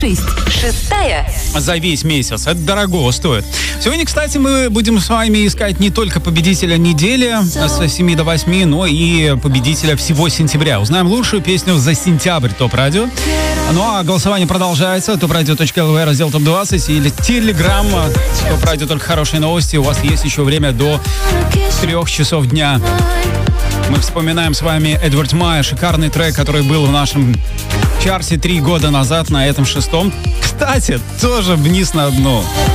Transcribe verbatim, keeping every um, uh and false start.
Шестая. За весь месяц. Это дорого стоит. Сегодня, кстати, мы будем с вами искать не только победителя недели с семи до восьми, но и победителя всего сентября. Узнаем лучшую песню за сентябрь ТОП Радио. Ну а голосование продолжается. топ радио точка эл ви, раздел ТОП двадцать или Телеграм. ТОП Радио, только хорошие новости. У вас есть еще время до трех часов дня. Мы вспоминаем с вами Эдвард Майя, шикарный трек, который был в нашем чарте три года назад, на этом шестом. Кстати, тоже вниз на дно.